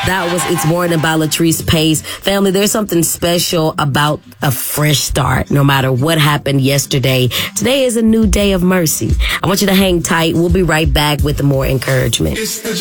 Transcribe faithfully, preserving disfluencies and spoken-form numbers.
That was It's Morning by Latrice Pace. Family, there's something special about a fresh start, no matter what happened yesterday. Today is a new day of mercy. I want you to hang tight. We'll be right back with more encouragement.